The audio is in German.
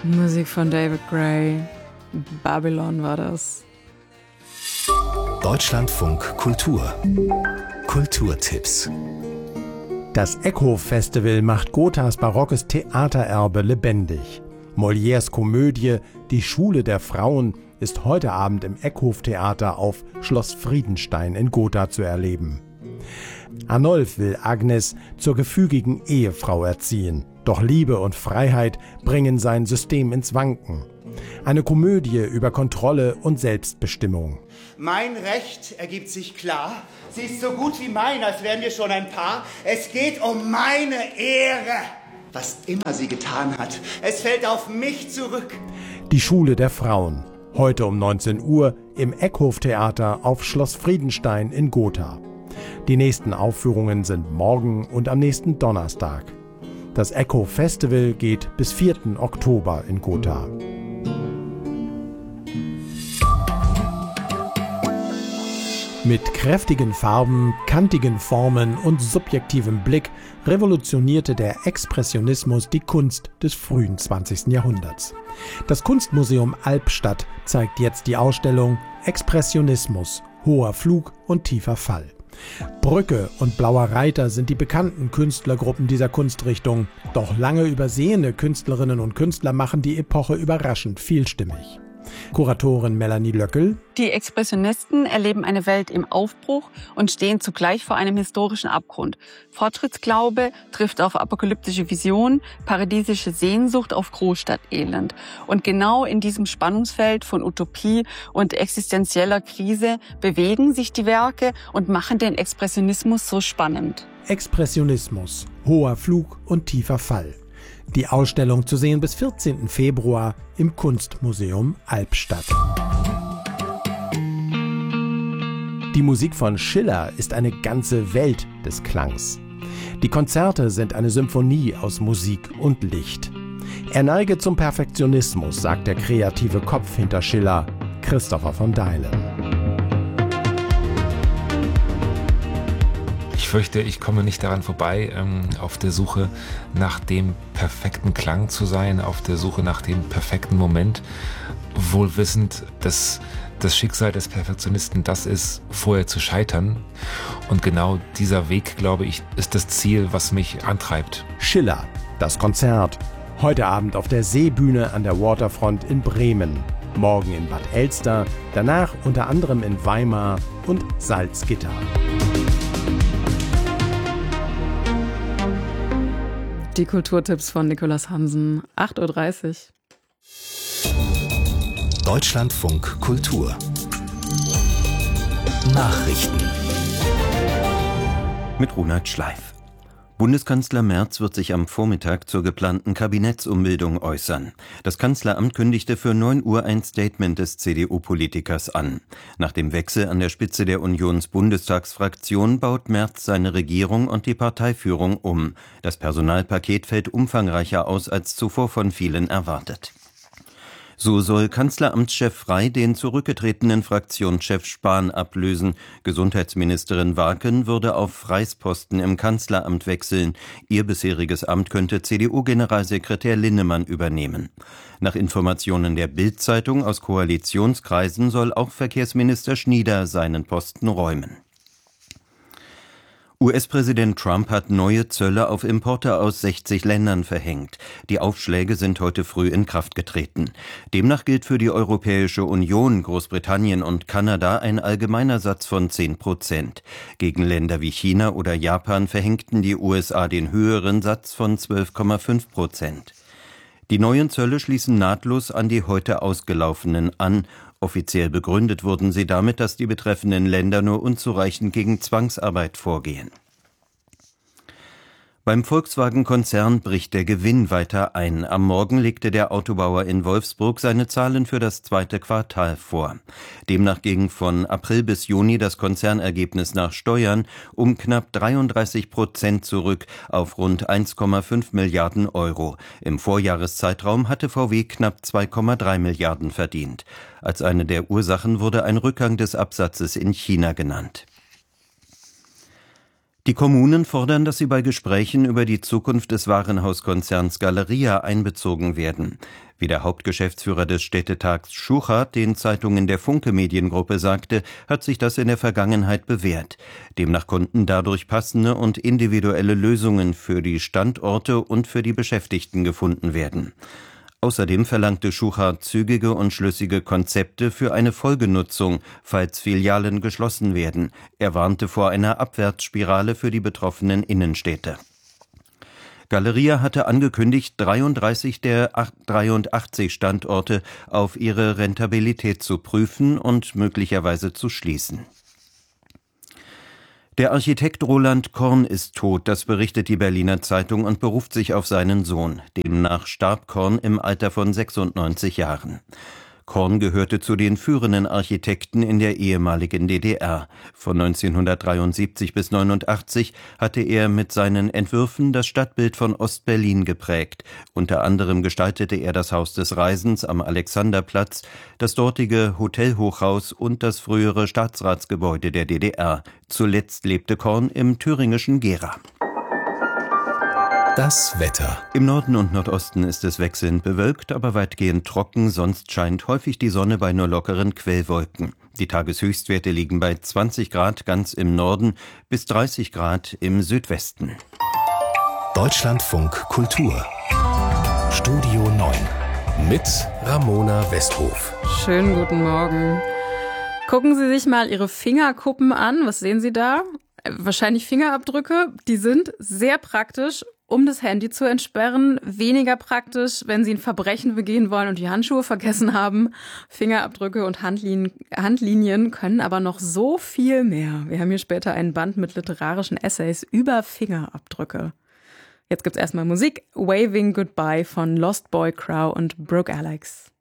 Musik von David Gray. Babylon war das. Deutschlandfunk Kultur. Kulturtipps. Das Eckhof-Festival macht Gothas barockes Theatererbe lebendig. Molières Komödie Die Schule der Frauen ist heute Abend im Eckhof-Theater auf Schloss Friedenstein in Gotha zu erleben. Arnolf will Agnes zur gefügigen Ehefrau erziehen. Doch Liebe und Freiheit bringen sein System ins Wanken. Eine Komödie über Kontrolle und Selbstbestimmung. Mein Recht ergibt sich klar. Sie ist so gut wie mein, als wären wir schon ein Paar. Es geht um meine Ehre. Was immer sie getan hat, es fällt auf mich zurück. Die Schule der Frauen. Heute um 19 Uhr im Eckhof-Theater auf Schloss Friedenstein in Gotha. Die nächsten Aufführungen sind morgen und am nächsten Donnerstag. Das Eckhof-Festival geht bis 4. Oktober in Gotha. Mit kräftigen Farben, kantigen Formen und subjektivem Blick revolutionierte der Expressionismus die Kunst des frühen 20. Jahrhunderts. Das Kunstmuseum Albstadt zeigt jetzt die Ausstellung Expressionismus, hoher Flug und tiefer Fall. Brücke und Blauer Reiter sind die bekannten Künstlergruppen dieser Kunstrichtung. Doch lange übersehene Künstlerinnen und Künstler machen die Epoche überraschend vielstimmig. Kuratorin Melanie Löckel: Die Expressionisten erleben eine Welt im Aufbruch und stehen zugleich vor einem historischen Abgrund. Fortschrittsglaube trifft auf apokalyptische Visionen, paradiesische Sehnsucht auf Großstadtelend. Und genau in diesem Spannungsfeld von Utopie und existenzieller Krise bewegen sich die Werke und machen den Expressionismus so spannend. Expressionismus, hoher Flug und tiefer Fall. Die Ausstellung zu sehen bis 14. Februar im Kunstmuseum Albstadt. Die Musik von Schiller ist eine ganze Welt des Klangs. Die Konzerte sind eine Symphonie aus Musik und Licht. Er neige zum Perfektionismus, sagt der kreative Kopf hinter Schiller, Christopher von Deilen. Ich fürchte, ich komme nicht daran vorbei, auf der Suche nach dem perfekten Klang zu sein, auf der Suche nach dem perfekten Moment, wohl wissend, dass das Schicksal des Perfektionisten das ist, vorher zu scheitern. Und genau dieser Weg, glaube ich, ist das Ziel, was mich antreibt. Schiller, das Konzert. Heute Abend auf der Seebühne an der Waterfront in Bremen. Morgen in Bad Elster, danach unter anderem in Weimar und Salzgitter. Die Kulturtipps von Nicolas Hansen, 8.30 Uhr. Deutschlandfunk Kultur. Nachrichten. Mit Ronald Schleif. Bundeskanzler Merz wird sich am Vormittag zur geplanten Kabinettsumbildung äußern. Das Kanzleramt kündigte für 9 Uhr ein Statement des CDU-Politikers an. Nach dem Wechsel an der Spitze der Unions-Bundestagsfraktion baut Merz seine Regierung und die Parteiführung um. Das Personalpaket fällt umfangreicher aus als zuvor von vielen erwartet. So soll Kanzleramtschef Frey den zurückgetretenen Fraktionschef Spahn ablösen. Gesundheitsministerin Warken würde auf Freys Posten im Kanzleramt wechseln. Ihr bisheriges Amt könnte CDU-Generalsekretär Linnemann übernehmen. Nach Informationen der Bild-Zeitung aus Koalitionskreisen soll auch Verkehrsminister Schnieder seinen Posten räumen. US-Präsident Trump hat neue Zölle auf Importe aus 60 Ländern verhängt. Die Aufschläge sind heute früh in Kraft getreten. Demnach gilt für die Europäische Union, Großbritannien und Kanada ein allgemeiner Satz von 10%. Gegen Länder wie China oder Japan verhängten die USA den höheren Satz von 12,5%. Die neuen Zölle schließen nahtlos an die heute ausgelaufenen an. Offiziell begründet wurden sie damit, dass die betreffenden Länder nur unzureichend gegen Zwangsarbeit vorgehen. Beim Volkswagen-Konzern bricht der Gewinn weiter ein. Am Morgen legte der Autobauer in Wolfsburg seine Zahlen für das zweite Quartal vor. Demnach ging von April bis Juni das Konzernergebnis nach Steuern um knapp 33% zurück auf rund 1,5 Milliarden Euro. Im Vorjahreszeitraum hatte VW knapp 2,3 Milliarden verdient. Als eine der Ursachen wurde ein Rückgang des Absatzes in China genannt. Die Kommunen fordern, dass sie bei Gesprächen über die Zukunft des Warenhauskonzerns Galeria einbezogen werden. Wie der Hauptgeschäftsführer des Städtetags Schuchart den Zeitungen der Funke Mediengruppe sagte, hat sich das in der Vergangenheit bewährt. Demnach konnten dadurch passende und individuelle Lösungen für die Standorte und für die Beschäftigten gefunden werden. Außerdem verlangte Schuchart zügige und schlüssige Konzepte für eine Folgenutzung, falls Filialen geschlossen werden. Er warnte vor einer Abwärtsspirale für die betroffenen Innenstädte. Galeria hatte angekündigt, 33 der 83 Standorte auf ihre Rentabilität zu prüfen und möglicherweise zu schließen. Der Architekt Roland Korn ist tot, das berichtet die Berliner Zeitung und beruft sich auf seinen Sohn. Demnach starb Korn im Alter von 96 Jahren. Korn gehörte zu den führenden Architekten in der ehemaligen DDR. Von 1973 bis 1989 hatte er mit seinen Entwürfen das Stadtbild von Ostberlin geprägt. Unter anderem gestaltete er das Haus des Reisens am Alexanderplatz, das dortige Hotelhochhaus und das frühere Staatsratsgebäude der DDR. Zuletzt lebte Korn im thüringischen Gera. Das Wetter. Im Norden und Nordosten ist es wechselnd bewölkt, aber weitgehend trocken, sonst scheint häufig die Sonne bei nur lockeren Quellwolken. Die Tageshöchstwerte liegen bei 20 Grad ganz im Norden bis 30 Grad im Südwesten. Deutschlandfunk Kultur. Studio 9 mit Ramona Westhof. Schönen guten Morgen. Gucken Sie sich mal Ihre Fingerkuppen an. Was sehen Sie da? Wahrscheinlich Fingerabdrücke. Die sind sehr praktisch, um das Handy zu entsperren. Weniger praktisch, wenn Sie ein Verbrechen begehen wollen und die Handschuhe vergessen haben. Fingerabdrücke und Handlinien können aber noch so viel mehr. Wir haben hier später einen Band mit literarischen Essays über Fingerabdrücke. Jetzt gibt's erstmal Musik. Waving Goodbye von Lost Boy Crow und Brooke Alex.